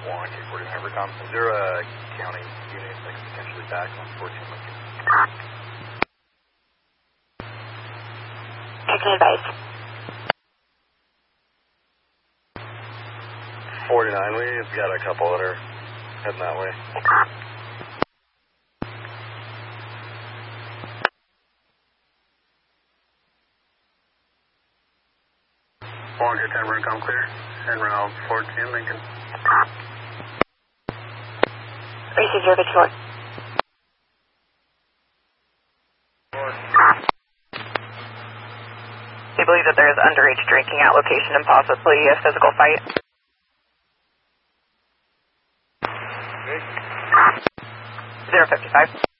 1, 249 Recom. Is there a county unit that could potentially back on 14 Lincoln? I can advise. 49, we've got a couple that are heading that way. Walker 10 Recom clear. En route 14 Lincoln. Receive 054. We believe that there is underage drinking at location and possibly a physical fight. 055.